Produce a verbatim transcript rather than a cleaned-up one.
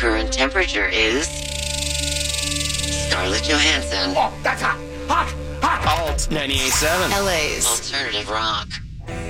current temperature is Scarlett Johansson. Oh, that's hot. Hot. Hot. Alt ninety-eight point seven. L A's Alternative rock.